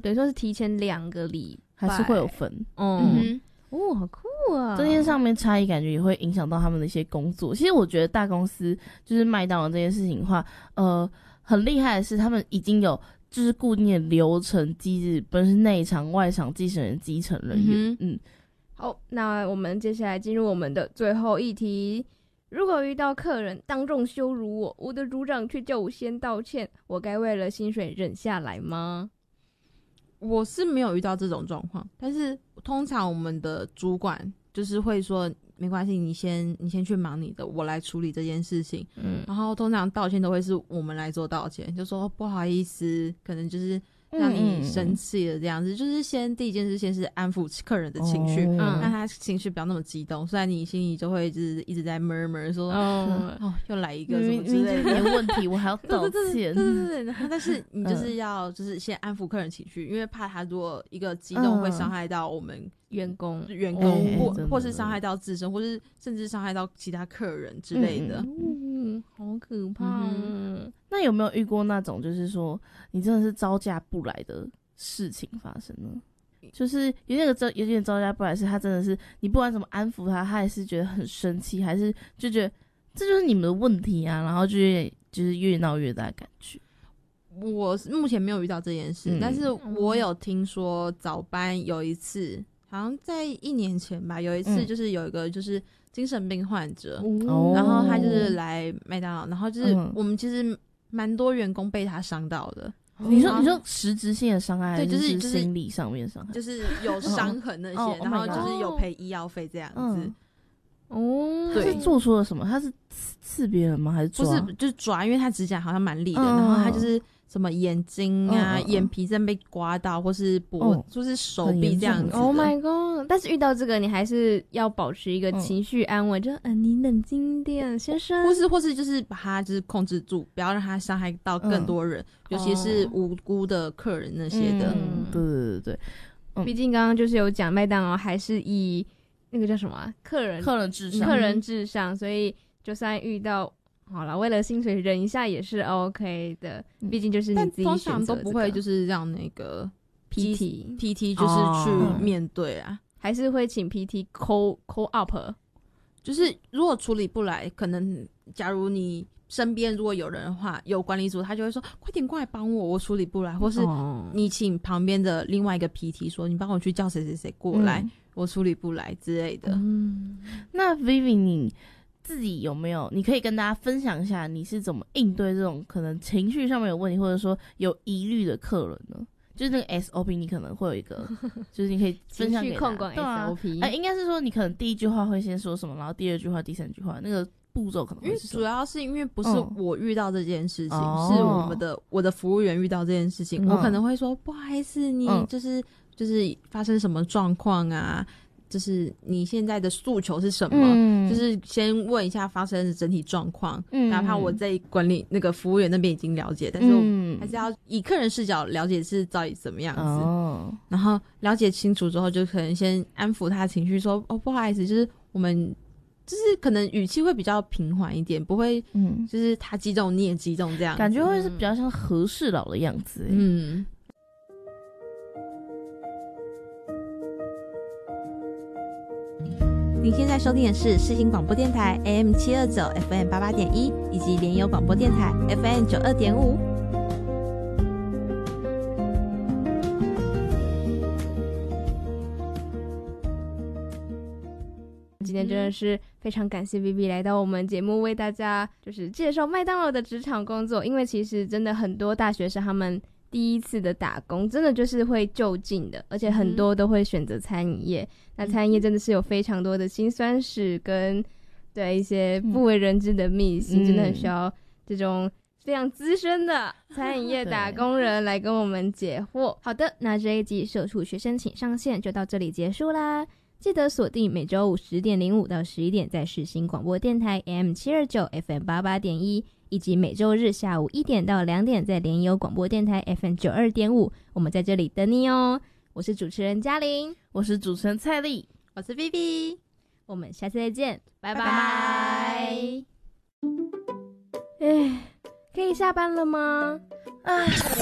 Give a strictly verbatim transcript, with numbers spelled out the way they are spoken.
等于说是提前两个礼拜， 还是会有分。 嗯， 嗯哦，好酷啊！ 这些上面差异感觉也会影响到他们的一些工作。其实我觉得大公司就是麦当劳这件事情的话，呃，很厉害的是他们已经有就是固定的流程机制，不论是内场、外场、继承人、基层人员。嗯, 嗯， 好，那我们接下来进入我们的最后一题。如果遇到客人当众羞辱我，我的组长却叫我先道歉，我该为了薪水忍下来吗？ 我是没有遇到这种状况，但是通常我们的主管就是会说没关系，你先你先去忙你的，我来处理这件事情。嗯，然后通常道歉都会是我们来做道歉，就说不好意思，可能就是让你生气了这样子，嗯、就是先第一件事先是安抚客人的情绪，哦、让他情绪不要那么激动。虽然你心里就会就是一直在 murmur 说，哦，哦又来一个什么之类的， 没问题，我还要道歉。 对对对对，然后但是你就是要就是先安抚客人情绪，因为怕他如果一个激动会伤害到我们员工、 员工或或是伤害到自身，或是甚至伤害到其他客人之类的。 嗯，好可怕。 嗯，那有没有遇过那种就是说你真的是招架不来的事情发生呢？就是有点招有点招架不来，是他真的是你不管怎么安抚他，他还是觉得很生气，还是就觉得这就是你们的问题啊，然后就越就是越闹越大的感觉。 我目前没有遇到这件事，嗯、但是我有听说早班有一次，好像在一年前吧，有一次就是有一个就是精神病患者，嗯、然后他就是来麦当劳，然后就是我们其实蛮多员工被他伤到的。 嗯、你说你说实质性的伤害， 对，就是就是心理上面的伤害， 就是有伤痕那些，哦、然后就是有赔医药费这样子。嗯哦， 他是做出了什么？他是刺刺别人吗？还是抓？ 不是，就是抓，因为他指甲好像蛮利的，嗯、然后他就是什么眼睛啊、嗯、眼皮真被刮到，或是脖，嗯、就是手臂这样子。 Oh my god！ 但是遇到这个，你还是要保持一个情绪安稳，嗯、就嗯、呃，你冷静一点，先生。 或是或是就是把他就是控制住，不要让他伤害到更多人，嗯、尤其是无辜的客人那些的。 嗯，对对对对。 嗯、毕竟刚刚就是有讲麦当劳还是以那个叫什么、啊、客人客人至上， 客人至上，所以就算遇到好了，为了薪水忍一下也是 OK 的，毕竟就是你自己选择、这个。 但通常都不会就是让那个 P T P T 就是去面对啊， 哦、还是会请 P T call call up， 就是如果处理不来，可能假如你身边如果有人的话，有管理组他就会说快点过来帮我，我处理不来，或是你请旁边的另外一个 P T 说你帮我去叫谁谁谁过来。嗯，我处理不来之类的。 嗯，那 Vivi 你自己有没有？你可以跟大家分享一下，你是怎么应对这种可能情绪上面有问题，或者说有疑虑的客人呢？就是那个 S O P， 你可能会有一个，就是你可以分享给他。情绪控管 S O P， 哎、啊欸，应该是说你可能第一句话会先说什么，然后第二句话、第三句话那个步骤可能会是什么？ 因为主要是因为不是我遇到这件事情，嗯、是我们的我的服务员遇到这件事情，嗯、我可能会说不好意思，你就是。嗯就是发生什么状况啊？就是你现在的诉求是什么？嗯、就是先问一下发生的整体状况，嗯、哪怕我在管理那个服务员那边已经了解，但是我还是要以客人视角了解是到底怎么样子，哦、然后了解清楚之后，就可能先安抚他的情绪，说哦不好意思，就是我们就是可能语气会比较平缓一点，不会，嗯，就是他激动你也激动这样子， 感觉会是比较像和事佬的样子，嗯。 您现在收听的是世新广播电台 A M 七二九 F M 八八点一，以及联友广播电台 F M 九二点五。 今天真的是非常感谢 Vivi 来到我们节目，为大家就是介绍麦当劳的职场工作。因为其实真的很多大学生他们第一次的打工真的就是会就近的，而且很多都会选择餐饮业。嗯、那餐饮业真的是有非常多的辛酸史跟对一些不为人知的秘辛，嗯、真的很需要这种非常资深的餐饮业打工人来跟我们解惑。好的，那这一集社畜学生请上线就到这里结束啦。记得锁定每周五十点零五到十一点在世新广播电台 A M 七二九 F M 八八点一，以及每周日下午一点到两点在联友广播电台 F M 九二点五，我们在这里等你哦。我是主持人嘉玲， 我是主持人蔡丽， 我是 Vivi， 我们下次再见，拜拜。哎，可以下班了吗？哎。